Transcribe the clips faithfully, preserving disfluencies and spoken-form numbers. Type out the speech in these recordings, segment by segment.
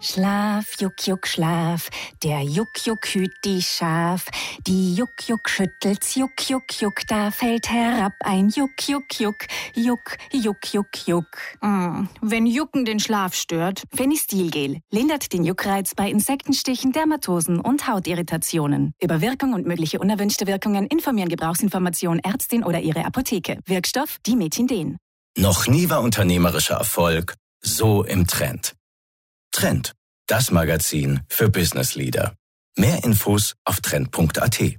Schlaf, Juck, Juck, Schlaf, der Juck, Juck hüt die Schaf. Die Juck, Juck schüttelt's, Juck, Juck, Juck, da fällt herab ein Juck, Juck, Juck, Juck, Juck, Juck, Juck. Mm, wenn Jucken den Schlaf stört, Fenistilgel lindert den Juckreiz bei Insektenstichen, Dermatosen und Hautirritationen. Über Wirkung und mögliche unerwünschte Wirkungen informieren Gebrauchsinformation Ärztin oder ihre Apotheke. Wirkstoff Dimethinden. Noch nie war unternehmerischer Erfolg so im Trend. Trend, das Magazin für Business Leader. Mehr Infos auf trend punkt a t.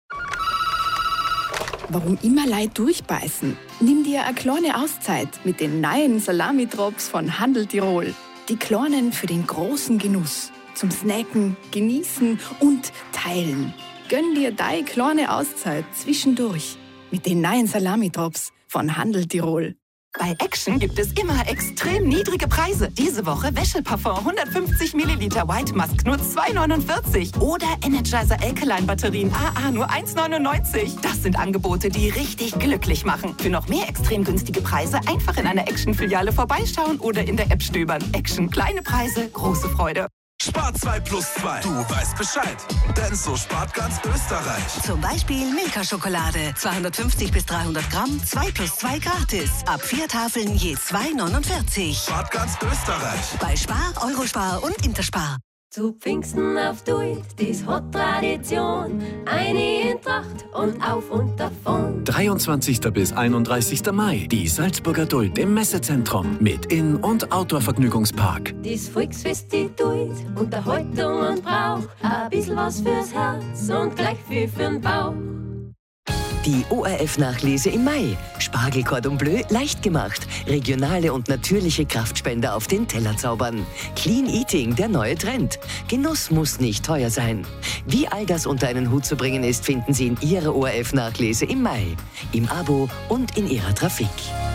Warum immer Leute durchbeißen? Nimm dir eine kleine Auszeit mit den neuen Salami-Drops von Handel Tirol. Die kleinen für den großen Genuss. Zum Snacken, Genießen und Teilen. Gönn dir deine kleine Auszeit zwischendurch mit den neuen Salami-Drops von Handel Tirol. Bei Action gibt es immer extrem niedrige Preise. Diese Woche Wäscheparfum hundertfünfzig Milliliter White Musk nur zwei neunundvierzig. Oder Energizer Alkaline Batterien A A nur eins neunundneunzig. Das sind Angebote, die richtig glücklich machen. Für noch mehr extrem günstige Preise einfach in einer Action-Filiale vorbeischauen oder in der App stöbern. Action, kleine Preise, große Freude. Spar zwei plus zwei. Du weißt Bescheid. Denn so spart ganz Österreich. Zum Beispiel Milka-Schokolade. zweihundertfünfzig bis dreihundert Gramm, zwei plus zwei gratis. Ab vier Tafeln je zwei neunundvierzig. Spart ganz Österreich. Bei Spar, Eurospar und Interspar. Zu Pfingsten auf Duit, dies hat Tradition. Eine Eintracht und auf und davon. dreiundzwanzigster bis einunddreißigster Mai. Die Salzburger Duld im Messezentrum mit In- und Outdoor-Vergnügungspark. Dies Volksfest, die Duit, Unterhaltung und Brauch. Ein bisschen was fürs Herz und gleich viel für'n Bauch. Die O R F-Nachlese im Mai. Spargel Cordon Bleu leicht gemacht. Regionale und natürliche Kraftspender auf den Teller zaubern. Clean Eating, der neue Trend. Genuss muss nicht teuer sein. Wie all das unter einen Hut zu bringen ist, finden Sie in Ihrer O R F-Nachlese im Mai. Im Abo und in Ihrer Trafik.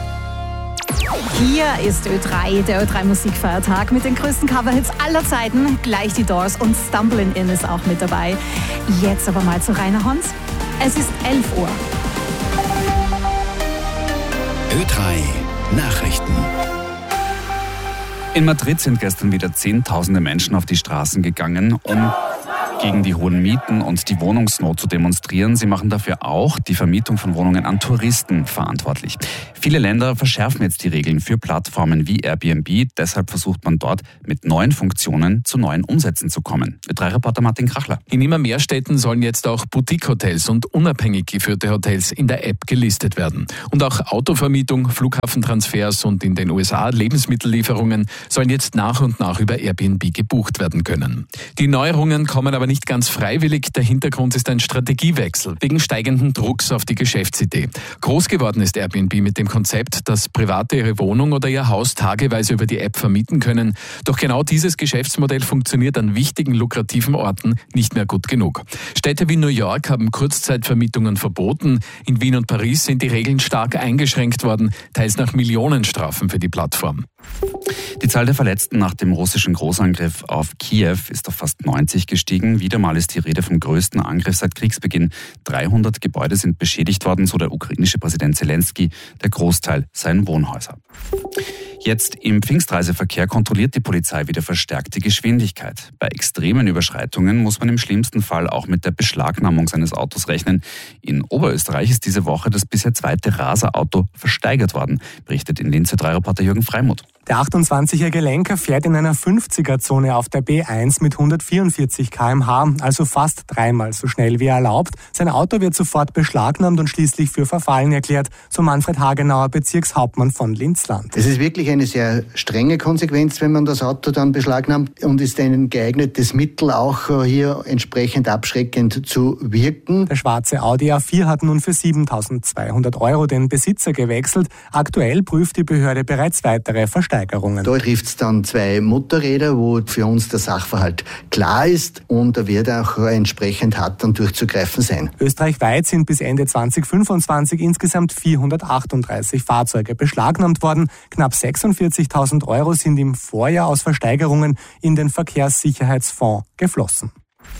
Hier ist Ö drei, der Ö drei Musikfeiertag mit den größten Coverhits aller Zeiten. Gleich die Doors und Stumbling In ist auch mit dabei. Jetzt aber mal zu Rainer Hons. Es ist elf Uhr. Ö drei Nachrichten. In Madrid sind gestern wieder Zehntausende Menschen auf die Straßen gegangen, um gegen die hohen Mieten und die Wohnungsnot zu demonstrieren. Sie machen dafür auch die Vermietung von Wohnungen an Touristen verantwortlich. Viele Länder verschärfen jetzt die Regeln für Plattformen wie Airbnb. Deshalb versucht man dort mit neuen Funktionen zu neuen Umsätzen zu kommen. Ö drei Reporter Martin Krachler. In immer mehr Städten sollen jetzt auch Boutique-Hotels und unabhängig geführte Hotels in der App gelistet werden. Und auch Autovermietung, Flughafentransfers und in den U S A Lebensmittellieferungen sollen jetzt nach und nach über Airbnb gebucht werden können. Die Neuerungen kommen aber nicht ganz freiwillig. Der Hintergrund ist ein Strategiewechsel wegen steigenden Drucks auf die Geschäftsidee. Groß geworden ist Airbnb mit dem Konzept, dass Private ihre Wohnung oder ihr Haus tageweise über die App vermieten können. Doch genau dieses Geschäftsmodell funktioniert an wichtigen, lukrativen Orten nicht mehr gut genug. Städte wie New York haben Kurzzeitvermietungen verboten. In Wien und Paris sind die Regeln stark eingeschränkt worden, teils nach Millionenstrafen für die Plattform. Die Zahl der Verletzten nach dem russischen Großangriff auf Kiew ist auf fast neunzig gestiegen. Wieder mal ist die Rede vom größten Angriff seit Kriegsbeginn. dreihundert Gebäude sind beschädigt worden, so der ukrainische Präsident Zelensky. Der Großteil seien Wohnhäuser. Jetzt im Pfingstreiseverkehr kontrolliert die Polizei wieder verstärkt die Geschwindigkeit. Bei extremen Überschreitungen muss man im schlimmsten Fall auch mit der Beschlagnahmung seines Autos rechnen. In Oberösterreich ist diese Woche das bisher zweite Raser-Auto versteigert worden, berichtet in Linz Ö drei Reporter Jürgen Freimuth. Der achtundzwanzigjährige Lenker fährt in einer fünfziger-Zone auf der B eins mit hundertvierundvierzig Kilometer pro Stunde, also fast dreimal so schnell wie erlaubt. Sein Auto wird sofort beschlagnahmt und schließlich für verfallen erklärt, so Manfred Hagenauer, Bezirkshauptmann von Linz-Land. Es ist wirklich eine sehr strenge Konsequenz, wenn man das Auto dann beschlagnahmt, und ist ein geeignetes Mittel, auch hier entsprechend abschreckend zu wirken. Der schwarze Audi A vier hat nun für siebentausendzweihundert Euro den Besitzer gewechselt. Aktuell prüft die Behörde bereits weitere Versteigerungen. Da trifft es dann zwei Motorräder, wo für uns der Sachverhalt klar ist, und da wird auch entsprechend hart dann durchzugreifen sein. Österreichweit sind bis Ende zweitausendfünfundzwanzig insgesamt vierhundertachtunddreißig Fahrzeuge beschlagnahmt worden. Knapp sechsundvierzigtausend Euro sind im Vorjahr aus Versteigerungen in den Verkehrssicherheitsfonds geflossen.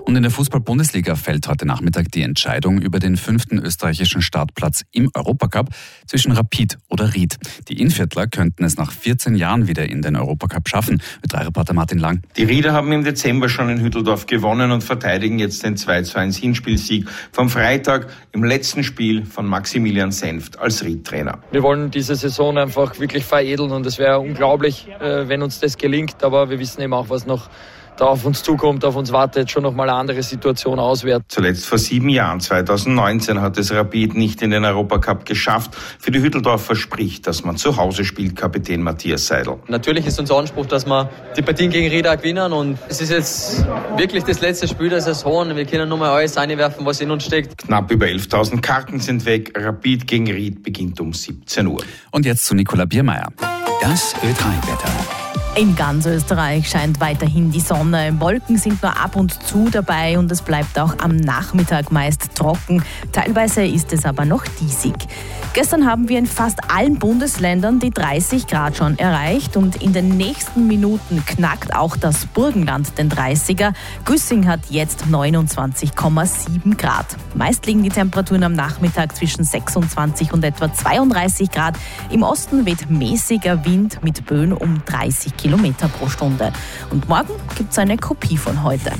Und in der Fußball-Bundesliga fällt heute Nachmittag die Entscheidung über den fünften österreichischen Startplatz im Europacup zwischen Rapid oder Ried. Die Innviertler könnten es nach vierzehn Jahren wieder in den Europacup schaffen. Mit drei Reporter Martin Lang. Die Rieder haben im Dezember schon in Hütteldorf gewonnen und verteidigen jetzt den zwei zu eins Hinspielsieg vom Freitag im letzten Spiel von Maximilian Senft als Ried-Trainer. Wir wollen diese Saison einfach wirklich veredeln und es wäre unglaublich, wenn uns das gelingt, aber wir wissen eben auch, was noch da auf uns zukommt, auf uns wartet schon nochmal eine andere Situation auswärts. Zuletzt vor sieben Jahren, zweitausendneunzehn, hat es Rapid nicht in den Europacup geschafft. Für die Hütteldorfer spricht, dass man zu Hause spielt, Kapitän Matthias Seidel. Natürlich ist unser Anspruch, dass wir die Partien gegen Ried gewinnen und es ist jetzt wirklich das letzte Spiel der Saison. Wir können nur mal alles einwerfen, was in uns steckt. Knapp über elftausend Karten sind weg. Rapid gegen Ried beginnt um siebzehn Uhr. Und jetzt zu Nicola Biermeier. Das Ö drei Wetter. In ganz Österreich scheint weiterhin die Sonne. Wolken sind nur ab und zu dabei und es bleibt auch am Nachmittag meist trocken. Teilweise ist es aber noch diesig. Gestern haben wir in fast allen Bundesländern die dreißig Grad schon erreicht und in den nächsten Minuten knackt auch das Burgenland den dreißiger. Güssing hat jetzt neunundzwanzig Komma sieben Grad. Meist liegen die Temperaturen am Nachmittag zwischen sechsundzwanzig und etwa zweiunddreißig Grad. Im Osten weht mäßiger Wind mit Böen um dreißig Kilometer pro Stunde. Und morgen gibt es eine Kopie von heute.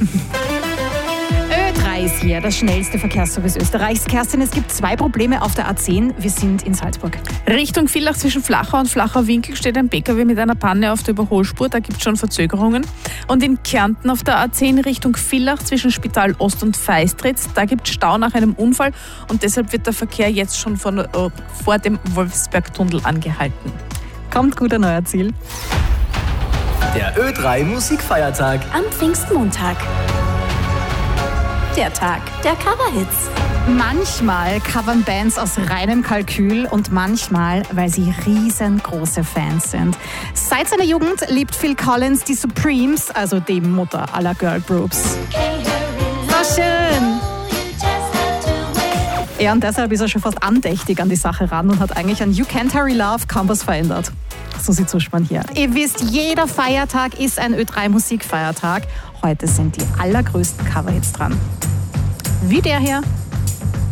Ö drei ist hier, das schnellste Verkehrsservice Österreichs. Kerstin, es gibt zwei Probleme auf der A zehn. Wir sind in Salzburg. Richtung Villach zwischen Flachau und Flachau Winkel steht ein P K W mit einer Panne auf der Überholspur. Da gibt es schon Verzögerungen. Und in Kärnten auf der A zehn Richtung Villach zwischen Spital Ost und Feistritz, da gibt es Stau nach einem Unfall. Und deshalb wird der Verkehr jetzt schon von, äh, vor dem Wolfsbergtunnel angehalten. Kommt gut an euer Ziel. Der Ö drei Musikfeiertag am Pfingstmontag. Der Tag der Coverhits. Manchmal covern Bands aus reinem Kalkül und manchmal, weil sie riesengroße Fans sind. Seit seiner Jugend liebt Phil Collins die Supremes, also die Mutter aller Girlgroups. So schön! Ja, und deshalb ist er schon fast andächtig an die Sache ran und hat eigentlich an You Can't Hurry Love kaum was verändert. So sieht Zuspannung hier. Ihr wisst, jeder Feiertag ist ein Ö drei Musikfeiertag. Heute sind die allergrößten Coverhits dran. Wie der hier.